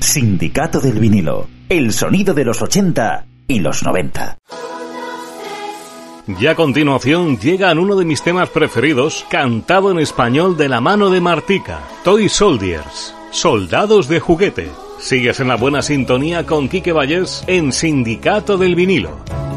Sindicato del Vinilo, el sonido de los 80 y los 90. Y a continuación llegan uno de mis temas preferidos, cantado en español de la mano de Martika, Toy Soldiers, Soldados de Juguete. Sigues en la buena sintonía con Quique Vallés en Sindicato del Vinilo.